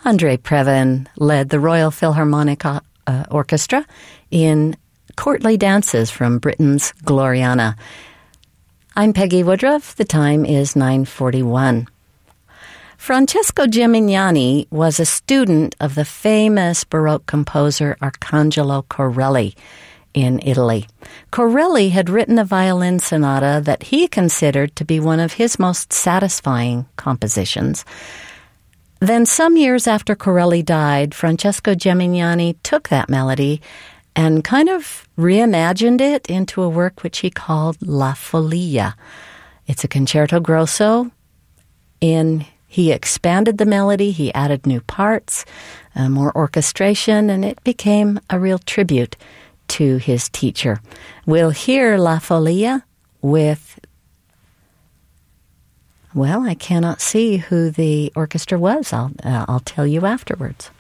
Andrei Previn led the Royal Philharmonic Orchestra in courtly dances from Britain's Gloriana. I'm Peggy Woodruff. The time is 9:41. Francesco Gimignani was a student of the famous Baroque composer Arcangelo Corelli in Italy. Corelli had written a violin sonata that he considered to be one of his most satisfying compositions. Then some years after Corelli died, Francesco Gimignani took that melody and kind of reimagined it into a work which he called La Follia. It's a concerto grosso. He expanded the melody, he added new parts, more orchestration, and it became a real tribute to his teacher. We'll hear La Follia with, well, I cannot see who the orchestra was. I'll tell you afterwards.